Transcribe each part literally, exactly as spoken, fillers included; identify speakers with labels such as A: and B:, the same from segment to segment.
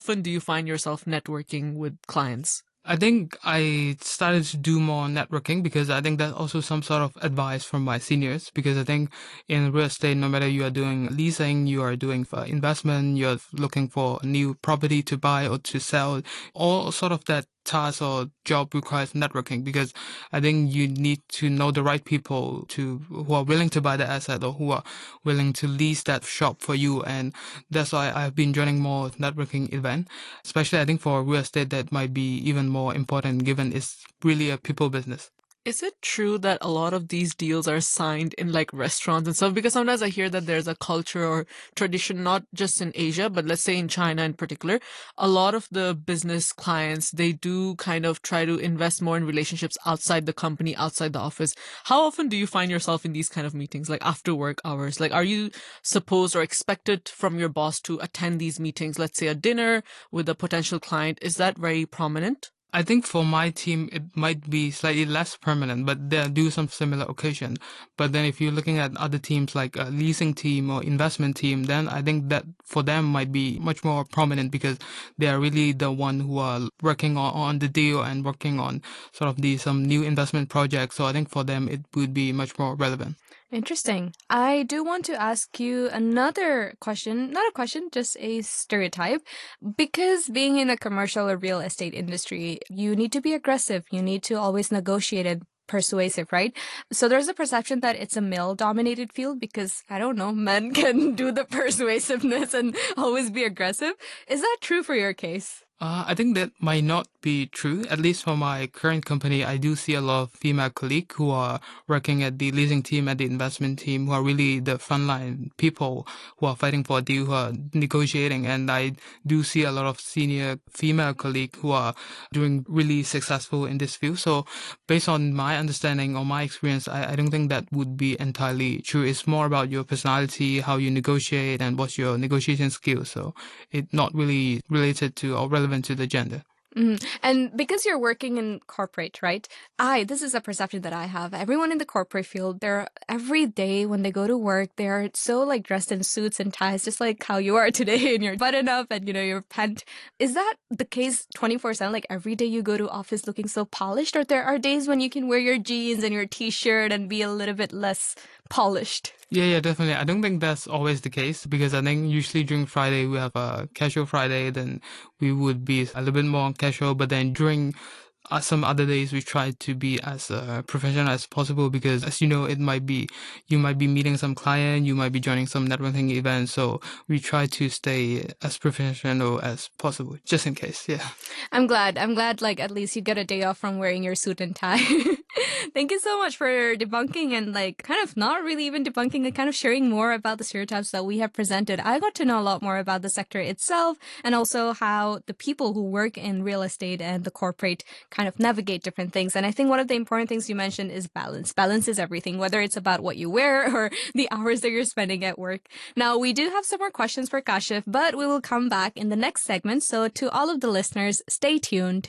A: often do you find yourself networking with clients?
B: I think I started to do more networking because I think that's also some sort of advice from my seniors, because I think in real estate, no matter you are doing leasing, you are doing for investment, you're looking for a new property to buy or to sell, all sort of that task or job requires networking, because I think you need to know the right people to who are willing to buy the asset or who are willing to lease that shop for you. And that's why I've been joining more networking event, especially I think for real estate that might be even more important given it's really a people business.
A: Is it true that a lot of these deals are signed in like restaurants and stuff? Because sometimes I hear that there's a culture or tradition, not just in Asia, but let's say in China in particular, a lot of the business clients, they do kind of try to invest more in relationships outside the company, outside the office. How often do you find yourself in these kind of meetings, like after work hours? Like, are you supposed or expected from your boss to attend these meetings? Let's say a dinner with a potential client. Is that very prominent?
B: I think for my team, it might be slightly less permanent, but they do some similar occasion. But then if you're looking at other teams like a leasing team or investment team, then I think that for them might be much more prominent because they are really the one who are working on, on the deal and working on sort of the some new investment projects. So I think for them, it would be much more relevant.
C: Interesting. I do want to ask you another question, not a question, just a stereotype. Because being in the commercial or real estate industry, you need to be aggressive. You need to always negotiate and persuasive, right? So there's a perception that it's a male-dominated field because, I don't know, men can do the persuasiveness and always be aggressive. Is that true for your case?
B: Uh, I think that might not be true. At least for my current company, I do see a lot of female colleagues who are working at the leasing team, at the investment team, who are really the frontline people who are fighting for a deal, who are negotiating. And I do see a lot of senior female colleagues who are doing really successful in this field. So based on my understanding or my experience, I, I don't think that would be entirely true. It's more about your personality, how you negotiate, and what's your negotiation skills. So it's not really related to or relevant to the gender.
C: Mm-hmm. And because you're working in corporate, right? I, this is a perception that I have. Everyone in the corporate field, they're every day when they go to work, they're so like dressed in suits and ties, just like how you are today and your button up and, you know, your pant. Is that the case twenty-four seven? Like every day you go to office looking so polished, or there are days when you can wear your jeans and your t-shirt and be a little bit less polished?
B: Yeah, yeah, definitely. I don't think that's always the case because I think usually during Friday we have a casual Friday, then we would be a little bit more casual. But then during uh, some other days we try to be as uh, professional as possible because, as you know, it might be you might be meeting some client, you might be joining some networking event. So we try to stay as professional as possible, just in case. Yeah.
C: I'm glad. I'm glad. Like at least you get a day off from wearing your suit and tie. Thank you so much for debunking and like kind of not really even debunking and kind of sharing more about the stereotypes that we have presented. I got to know a lot more about the sector itself and also how the people who work in real estate and the corporate kind of navigate different things. And I think one of the important things you mentioned is balance. Balance is everything, whether it's about what you wear or the hours that you're spending at work. Now, we do have some more questions for Kashif, but we will come back in the next segment. So to all of the listeners, stay tuned.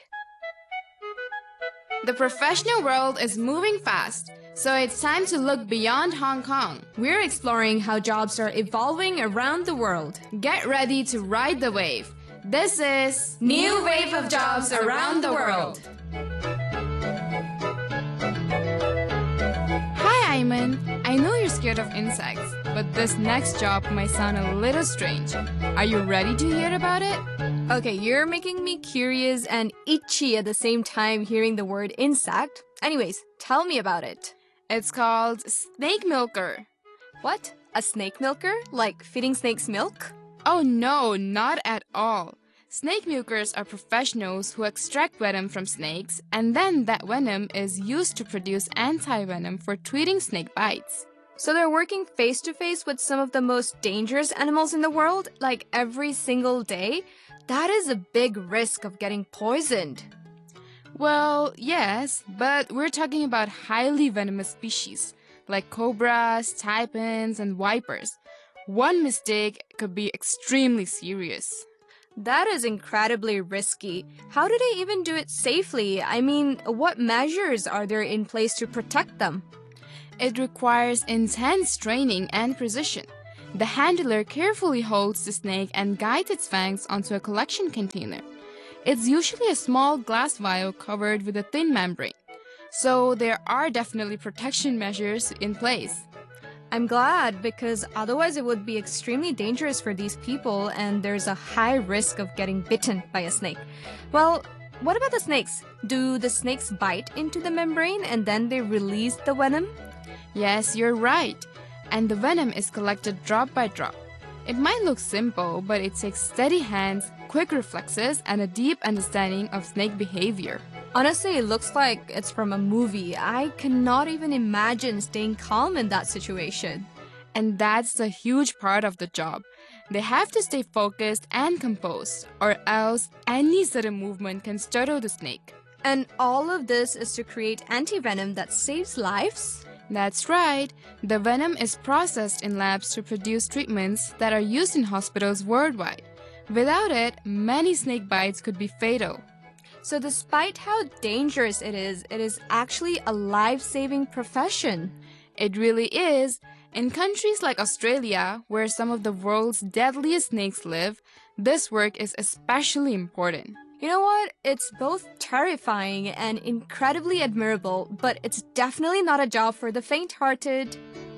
D: The professional world is moving fast, so it's time to look beyond Hong Kong. We're exploring how jobs are evolving around the world. Get ready to ride the wave. This is New Wave of Jobs Around the World. Hi, Ayman. I know you're scared of insects, but this next job might sound a little strange. Are you ready to hear about it?
C: Okay, you're making me curious and itchy at the same time hearing the word insect. Anyways, tell me about it.
D: It's called snake milker.
C: What? A snake milker? Like feeding snakes milk?
D: Oh no, not at all. Snake milkers are professionals who extract venom from snakes, and then that venom is used to produce anti-venom for treating snake bites.
C: So they're working face-to-face with some of the most dangerous animals in the world, like every single day? That is a big risk of getting poisoned.
D: Well, yes, but we're talking about highly venomous species, like cobras, taipans, and vipers. One mistake could be extremely serious.
C: That is incredibly risky. How do they even do it safely? I mean, what measures are there in place to protect them?
D: It requires intense training and precision. The handler carefully holds the snake and guides its fangs onto a collection container. It's usually a small glass vial covered with a thin membrane. So there are definitely protection measures in place.
C: I'm glad, because otherwise it would be extremely dangerous for these people and there's a high risk of getting bitten by a snake. Well, what about the snakes? Do the snakes bite into the membrane and then they release the venom?
D: Yes, you're right. And the venom is collected drop by drop. It might look simple, but it takes steady hands, quick reflexes, and a deep understanding of snake behavior.
C: Honestly, it looks like it's from a movie. I cannot even imagine staying calm in that situation.
D: And that's a huge part of the job. They have to stay focused and composed, or else any sudden movement can startle the snake.
C: And all of this is to create antivenom that saves lives?
D: That's right. The venom is processed in labs to produce treatments that are used in hospitals worldwide. Without it, many snake bites could be fatal.
C: So despite how dangerous it is, it is actually a life-saving profession.
D: It really is. In countries like Australia, where some of the world's deadliest snakes live, this work is especially important.
C: You know what? It's both terrifying and incredibly admirable, but it's definitely not a job for the faint-hearted.